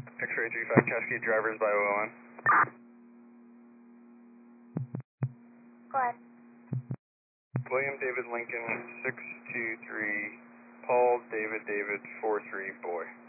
X-ray 35 Cascade drivers by OON. Go ahead. William David Lincoln 623, Paul David David 43 boy.